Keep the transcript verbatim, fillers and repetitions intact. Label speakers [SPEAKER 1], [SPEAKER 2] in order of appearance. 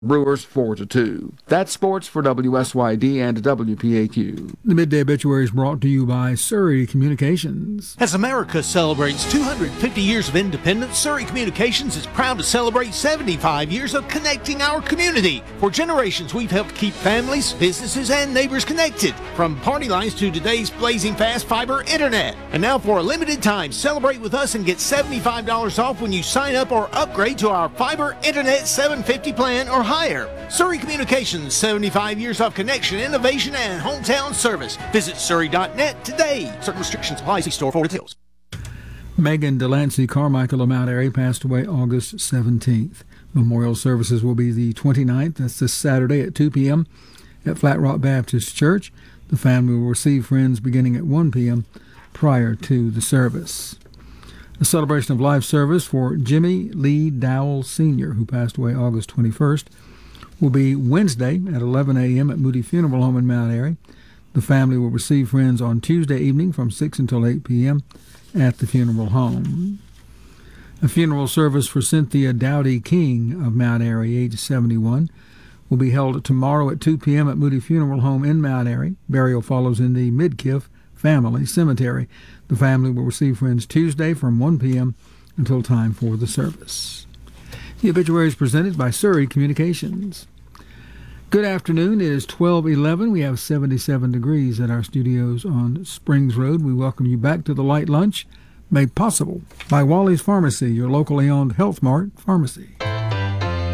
[SPEAKER 1] Brewers four to two. That's sports for W S Y D and W P A Q.
[SPEAKER 2] The Midday Obituary is brought to you by Surrey Communications.
[SPEAKER 3] As America celebrates two hundred fifty years of independence, Surrey Communications is proud to celebrate seventy-five years of connecting our community. For generations, we've helped keep families, businesses, and neighbors connected, from party lines to today's blazing fast fiber internet. And now for a limited time, celebrate with us and get seventy-five dollars off when you sign up or upgrade to our fiber internet seven fifty plan or higher. Surrey Communications, seventy-five years of connection, innovation, and hometown service. Visit surrey dot net today. Certain restrictions apply. See store for details.
[SPEAKER 2] Megan Delancey Carmichael of Mount Airy passed away August seventeenth. Memorial services will be the twenty-ninth. That's this Saturday at two p.m. at Flat Rock Baptist Church. The family will receive friends beginning at one p.m. prior to the service. A celebration of life service for Jimmy Lee Dowell Senior, who passed away August twenty-first, will be Wednesday at eleven a.m. at Moody Funeral Home in Mount Airy. The family will receive friends on Tuesday evening from six until eight p.m. at the funeral home. A funeral service for Cynthia Dowdy King of Mount Airy, age seventy-one, will be held tomorrow at two p.m. at Moody Funeral Home in Mount Airy. Burial follows in the Midkiff Family Cemetery. The family will receive friends Tuesday from one p.m. until time for the service. The obituary is presented by Surrey Communications. Good afternoon. It is twelve eleven. We have seventy-seven degrees at our studios on Springs Road. We welcome you back to the Light Lunch, made possible by Wally's Pharmacy, your locally owned Health Mart pharmacy.